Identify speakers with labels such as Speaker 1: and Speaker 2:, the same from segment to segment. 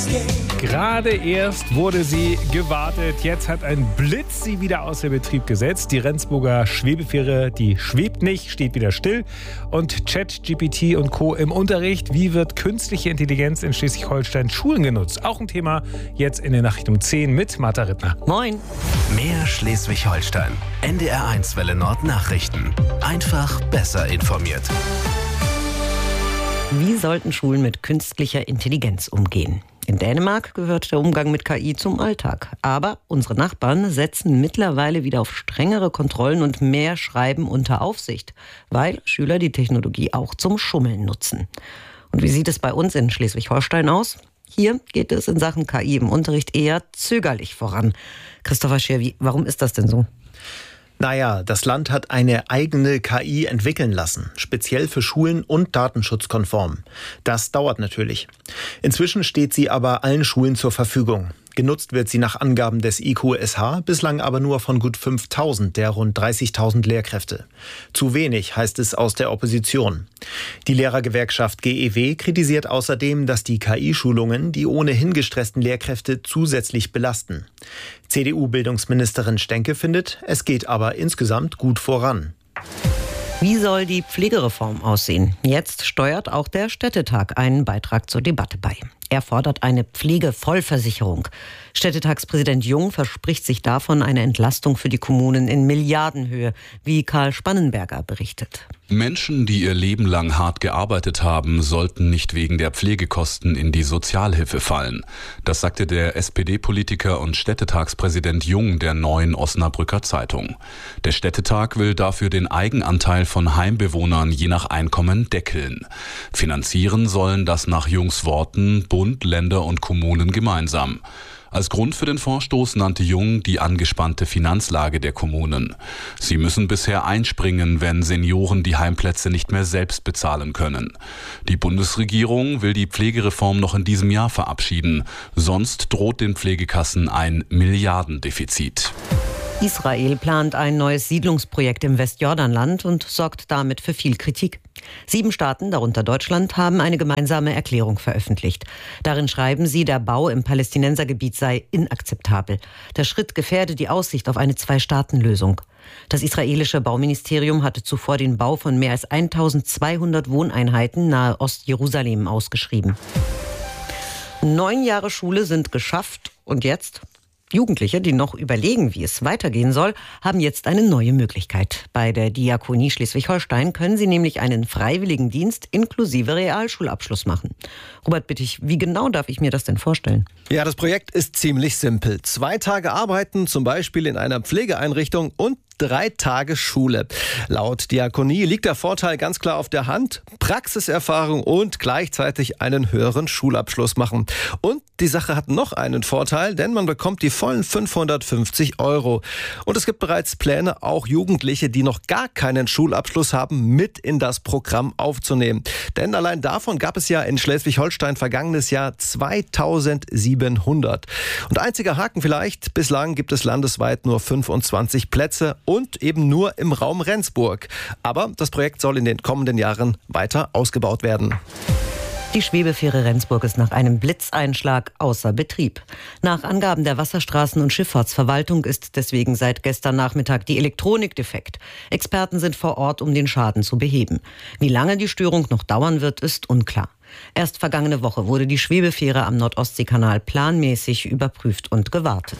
Speaker 1: Gerade erst wurde sie gewartet. Jetzt hat ein Blitz sie wieder außer Betrieb gesetzt. Die Rendsburger Schwebefähre, die schwebt nicht, steht wieder still. Und ChatGPT und Co. im Unterricht. Wie wird künstliche Intelligenz in Schleswig-Holstein Schulen genutzt? Auch ein Thema jetzt in der Nachricht um 10 mit Martha Rittner.
Speaker 2: Moin.
Speaker 3: Mehr Schleswig-Holstein. NDR1 Welle Nord Nachrichten. Einfach besser informiert.
Speaker 2: Wie sollten Schulen mit künstlicher Intelligenz umgehen? In Dänemark gehört der Umgang mit KI zum Alltag. Aber unsere Nachbarn setzen mittlerweile wieder auf strengere Kontrollen und mehr Schreiben unter Aufsicht, weil Schüler die Technologie auch zum Schummeln nutzen. Und wie sieht es bei uns in Schleswig-Holstein aus? Hier geht es in Sachen KI im Unterricht eher zögerlich voran. Christopher Scherwi, warum ist das denn so?
Speaker 4: Naja, das Land hat eine eigene KI entwickeln lassen, speziell für Schulen und datenschutzkonform. Das dauert natürlich. Inzwischen steht sie aber allen Schulen zur Verfügung. Genutzt wird sie nach Angaben des IQSH bislang aber nur von gut 5.000 der rund 30.000 Lehrkräfte. Zu wenig, heißt es aus der Opposition. Die Lehrergewerkschaft GEW kritisiert außerdem, dass die KI-Schulungen die ohnehin gestressten Lehrkräfte zusätzlich belasten. CDU-Bildungsministerin Stenke findet, es geht aber insgesamt gut voran.
Speaker 2: Wie soll die Pflegereform aussehen? Jetzt steuert auch der Städtetag einen Beitrag zur Debatte bei. Er fordert eine Pflegevollversicherung. Städtetagspräsident Jung verspricht sich davon eine Entlastung für die Kommunen in Milliardenhöhe, wie Karl Spannenberger berichtet.
Speaker 5: Menschen, die ihr Leben lang hart gearbeitet haben, sollten nicht wegen der Pflegekosten in die Sozialhilfe fallen. Das sagte der SPD-Politiker und Städtetagspräsident Jung der Neuen Osnabrücker Zeitung. Der Städtetag will dafür den Eigenanteil von Heimbewohnern je nach Einkommen deckeln. Finanzieren sollen das nach Jungs Worten Bund, Länder und Kommunen gemeinsam. Als Grund für den Vorstoß nannte Jung die angespannte Finanzlage der Kommunen. Sie müssen bisher einspringen, wenn Senioren die Heimplätze nicht mehr selbst bezahlen können. Die Bundesregierung will die Pflegereform noch in diesem Jahr verabschieden. Sonst droht den Pflegekassen ein Milliardendefizit.
Speaker 2: Israel plant ein neues Siedlungsprojekt im Westjordanland und sorgt damit für viel Kritik. 7 Staaten, darunter Deutschland, haben eine gemeinsame Erklärung veröffentlicht. Darin schreiben sie, der Bau im Palästinensergebiet sei inakzeptabel. Der Schritt gefährde die Aussicht auf eine 2-Staaten-Lösung. Das israelische Bauministerium hatte zuvor den Bau von mehr als 1200 Wohneinheiten nahe Ostjerusalem ausgeschrieben. 9 Jahre Schule sind geschafft und jetzt? Jugendliche, die noch überlegen, wie es weitergehen soll, haben jetzt eine neue Möglichkeit. Bei der Diakonie Schleswig-Holstein können sie nämlich einen Freiwilligendienst inklusive Realschulabschluss machen. Robert Bittig, wie genau darf ich mir das denn vorstellen?
Speaker 6: Ja, das Projekt ist ziemlich simpel. 2 Tage arbeiten, zum Beispiel in einer Pflegeeinrichtung, und 3 Tage Schule. Laut Diakonie liegt der Vorteil ganz klar auf der Hand: Praxiserfahrung und gleichzeitig einen höheren Schulabschluss machen. Und die Sache hat noch einen Vorteil, denn man bekommt die vollen 550 €. Und es gibt bereits Pläne, auch Jugendliche, die noch gar keinen Schulabschluss haben, mit in das Programm aufzunehmen. Denn allein davon gab es ja in Schleswig-Holstein vergangenes Jahr 2700. Und einziger Haken vielleicht: Bislang gibt es landesweit nur 25 Plätze und eben nur im Raum Rendsburg. Aber das Projekt soll in den kommenden Jahren weiter ausgebaut werden.
Speaker 2: Die Schwebefähre Rendsburg ist nach einem Blitzeinschlag außer Betrieb. Nach Angaben der Wasserstraßen- und Schifffahrtsverwaltung ist deswegen seit gestern Nachmittag die Elektronik defekt. Experten sind vor Ort, um den Schaden zu beheben. Wie lange die Störung noch dauern wird, ist unklar. Erst vergangene Woche wurde die Schwebefähre am Nordostseekanal planmäßig überprüft und gewartet.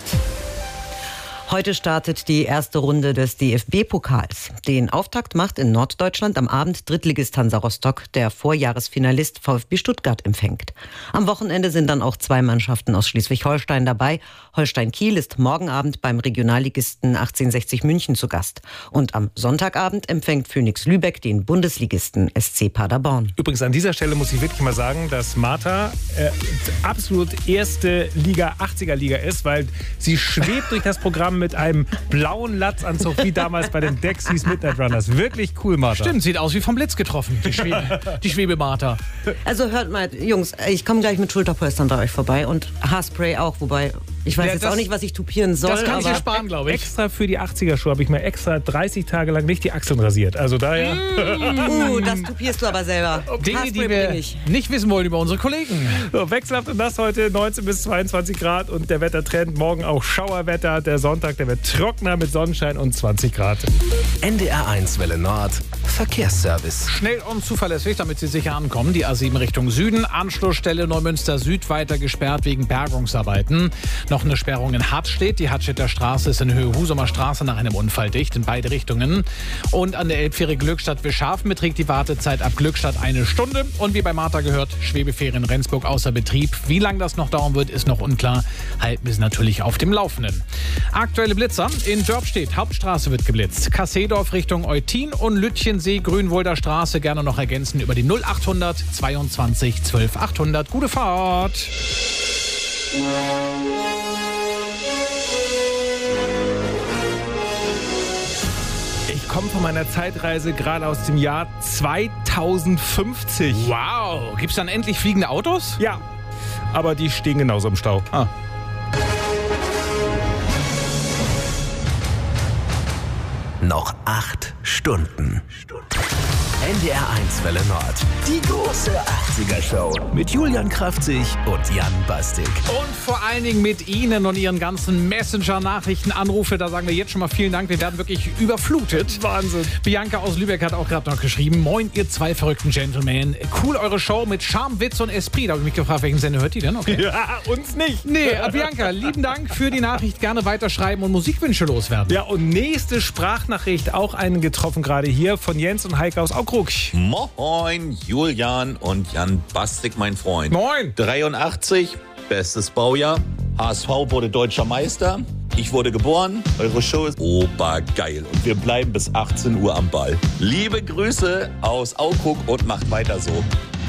Speaker 2: Heute startet die erste Runde des DFB-Pokals. Den Auftakt macht in Norddeutschland am Abend Drittligist Hansa Rostock, der Vorjahresfinalist VfB Stuttgart empfängt. Am Wochenende sind dann auch 2 Mannschaften aus Schleswig-Holstein dabei. Holstein-Kiel ist morgen Abend beim Regionalligisten 1860 München zu Gast. Und am Sonntagabend empfängt Phoenix Lübeck den Bundesligisten SC Paderborn.
Speaker 1: Übrigens an dieser Stelle muss ich wirklich mal sagen, dass Martha absolut erste Liga, 80er Liga ist, weil sie schwebt durch das Programm mit einem blauen Latzanzug, wie damals bei den Dexys Midnight Runners. Wirklich cool, Martha.
Speaker 7: Stimmt, sieht aus wie vom Blitz getroffen, die Schwebe-Martha.
Speaker 2: Also hört mal, Jungs, ich komme gleich mit Schulterpolstern bei euch vorbei und Haarspray auch, wobei Ich weiß jetzt auch nicht, was ich tupieren soll.
Speaker 7: Das kann ich dir
Speaker 2: aber
Speaker 7: sparen, glaube ich.
Speaker 1: Extra für die 80er-Schuhe habe ich mir extra 30 Tage lang nicht die Achseln rasiert. Also daher...
Speaker 2: das tupierst du aber selber.
Speaker 7: Dinge, die
Speaker 2: Haarspray
Speaker 7: wir
Speaker 2: bring ich.
Speaker 7: nicht wissen wollen über unsere Kollegen.
Speaker 1: So, wechselhaft und nass heute, 19 bis 22 Grad und der Wettertrend. Morgen auch Schauerwetter. Der Sonntag, der wird trockener mit Sonnenschein und 20 Grad.
Speaker 3: NDR1 Welle Nord. Verkehrsservice.
Speaker 7: Schnell und zuverlässig, damit Sie sicher ankommen. Die A7 Richtung Süden. Anschlussstelle Neumünster Süd weiter gesperrt wegen Bergungsarbeiten. Noch eine Sperrung in Hartstedt. Die Hartstedter Straße ist in Höhe Husumer Straße nach einem Unfall dicht in beide Richtungen. Und an der Elbfähre Glückstadt-Wischhafen beträgt die Wartezeit ab Glückstadt 1 Stunde. Und wie bei Martha gehört, Schwebefähre in Rendsburg außer Betrieb. Wie lange das noch dauern wird, ist noch unklar. Halten wir Sie natürlich auf dem Laufenden. Aktuelle Blitzer. In Dörpstedt, Hauptstraße wird geblitzt. Kasseedorf Richtung Eutin und Lütchensee, Grünwolder Straße gerne noch ergänzen über die 0800 22 12 800. Gute Fahrt!
Speaker 1: Ich komme von meiner Zeitreise gerade aus dem Jahr 2050.
Speaker 7: Wow, gibt's dann endlich fliegende Autos?
Speaker 1: Ja, aber die stehen genauso im Stau.
Speaker 3: Noch 8 Stunden. NDR1 Welle Nord. Die große 80er-Show. Mit Julian Kraftzig und Jan Bastik.
Speaker 7: Und vor allen Dingen mit Ihnen und Ihren ganzen Messenger-Nachrichten, Anrufe. Da sagen wir jetzt schon mal vielen Dank. Wir werden wirklich überflutet.
Speaker 1: Wahnsinn.
Speaker 7: Bianca aus Lübeck hat auch gerade noch geschrieben. Moin, ihr zwei verrückten Gentlemen. Cool eure Show mit Charme, Witz und Esprit. Da habe ich mich gefragt, welchen Sender hört die denn? Okay.
Speaker 1: Ja, uns nicht.
Speaker 7: Nee, Bianca, lieben Dank für die Nachricht. Gerne weiterschreiben und Musikwünsche loswerden.
Speaker 1: Ja, und nächste Sprachnachricht, auch einen getroffen gerade hier von Jens und Heike aus Aukrug.
Speaker 8: Moin, Julian und Jan Bastik, mein Freund.
Speaker 7: Moin.
Speaker 8: 83, bestes Baujahr. HSV wurde deutscher Meister. Ich wurde geboren. Eure Show ist obergeil. Und wir bleiben bis 18 Uhr am Ball. Liebe Grüße aus Aukrug und macht weiter so.